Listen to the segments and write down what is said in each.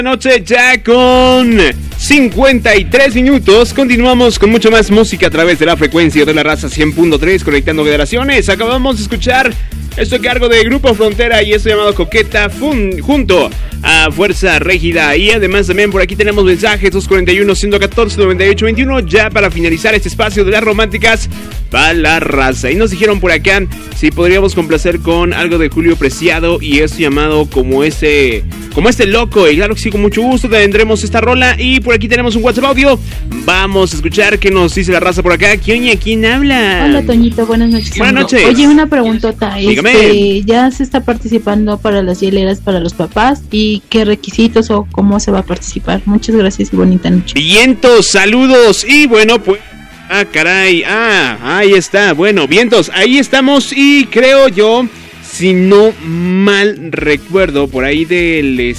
Noche ya con 53 minutos. Continuamos con mucho más música a través de la frecuencia de la raza 100.3, conectando generaciones. Acabamos de escuchar esto a cargo de Grupo Frontera y esto llamado Coqueta junto a Fuerza Régida. Y además también por aquí tenemos mensajes 241-114-9821 ya para finalizar este espacio de las románticas para la raza. Y nos dijeron por acá si podríamos complacer con algo de Julio Preciado y esto llamado como este loco. Y claro que sí, con mucho gusto tendremos esta rola. Y por aquí tenemos un WhatsApp audio. Vamos a escuchar qué nos dice la raza por acá. ¿Quién habla? Hola Toñito, buenas noches. Buenas noches. Oye, una preguntota. Dígame. Ya se está participando para las hieleras para los papás. ¿Y qué requisitos o cómo se va a participar? Muchas gracias y bonita noche. Vientos, saludos. Y bueno, pues... caray. Ahí está. Bueno, vientos, ahí estamos. Y creo yo, si no mal recuerdo, por ahí del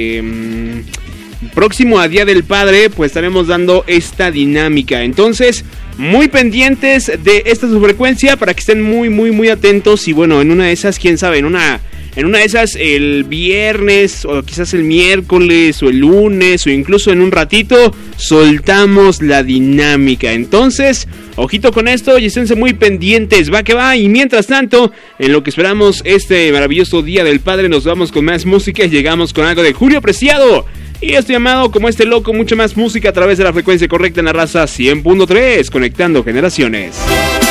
próximo a Día del Padre, pues estaremos dando esta dinámica. Entonces, muy pendientes de esta subfrecuencia para que estén muy atentos. Y bueno, en una de esas, quién sabe, en una de esas el viernes o quizás el miércoles o el lunes o incluso en un ratito soltamos la dinámica. Entonces, ojito con esto y esténse muy pendientes, va que va. Y mientras tanto, en lo que esperamos este maravilloso Día del Padre, nos vamos con más música y llegamos con algo de Julio Preciado. Y esto llamado como este loco, mucha más música a través de la frecuencia correcta en la raza 100.3, conectando generaciones.